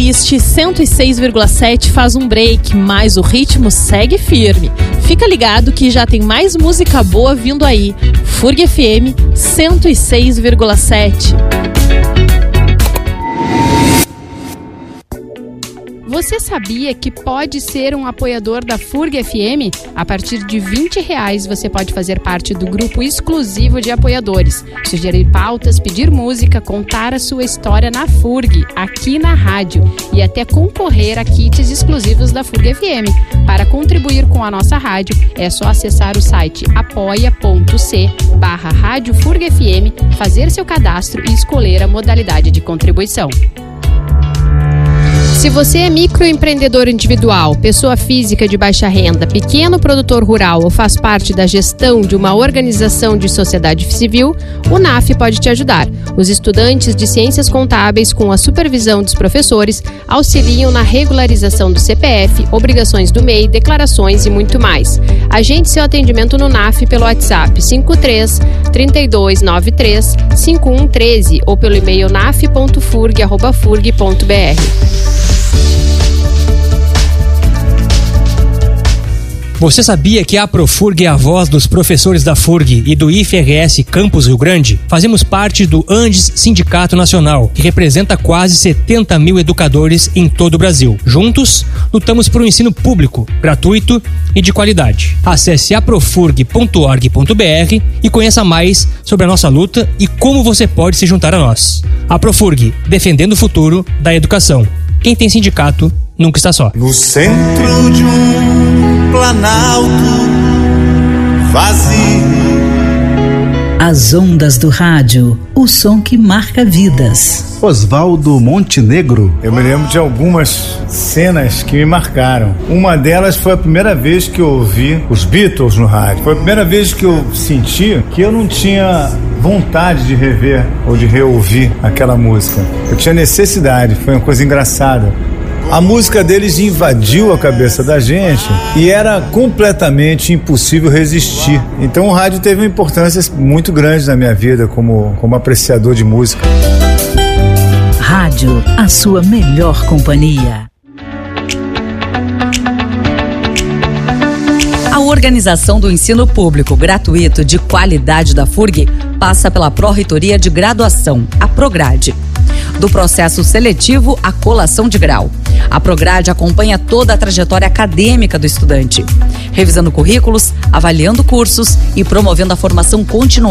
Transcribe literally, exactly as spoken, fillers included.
Playlist cento e seis vírgula sete faz um break, mas o ritmo segue firme. Fica ligado que já tem mais música boa vindo aí. F U R G F M cento e seis vírgula sete. Você sabia que pode ser um apoiador da F U R G F M? A partir de vinte reais você pode fazer parte do grupo exclusivo de apoiadores, sugerir pautas, pedir música, contar a sua história na F U R G, aqui na rádio, e até concorrer a kits exclusivos da F U R G F M. Para contribuir com a nossa rádio, é só acessar o site apoia.c barra rádio F U R G F M, fazer seu cadastro e escolher a modalidade de contribuição. Se você é microempreendedor individual, pessoa física de baixa renda, pequeno produtor rural ou faz parte da gestão de uma organização de sociedade civil, o N A F pode te ajudar. Os estudantes de ciências contábeis, com a supervisão dos professores, auxiliam na regularização do C P F, obrigações do M E I, declarações e muito mais. Agende seu atendimento no N A F pelo WhatsApp cinco três, trinta e dois, noventa e três, cinquenta e um treze ou pelo e-mail naf ponto furg arroba furg ponto br. Você sabia que a Profurg é a voz dos professores da F U R G e do I F R S Campus Rio Grande? Fazemos parte do Andes Sindicato Nacional, que representa quase setenta mil educadores em todo o Brasil. Juntos, lutamos por um ensino público, gratuito e de qualidade. Acesse aprofurg ponto org ponto br e conheça mais sobre a nossa luta e como você pode se juntar a nós. A Profurg, defendendo o futuro da educação. Quem tem sindicato nunca está só. No centro de um planalto vazio. As ondas do rádio, o som que marca vidas. Oswaldo Montenegro. Eu me lembro de algumas cenas que me marcaram. Uma delas foi a primeira vez que eu ouvi os Beatles no rádio. Foi a primeira vez que eu senti que eu não tinha vontade de rever ou de reouvir aquela música. Eu tinha necessidade, foi uma coisa engraçada. A música deles invadiu a cabeça da gente e era completamente impossível resistir. Então o rádio teve uma importância muito grande na minha vida como, como apreciador de música. Rádio, a sua melhor companhia. A organização do ensino público gratuito de qualidade da F U R G passa pela Pró-Reitoria de Graduação, a Prograde. Do processo seletivo à colação de grau. A Prograde acompanha toda a trajetória acadêmica do estudante, revisando currículos, avaliando cursos e promovendo a formação continuada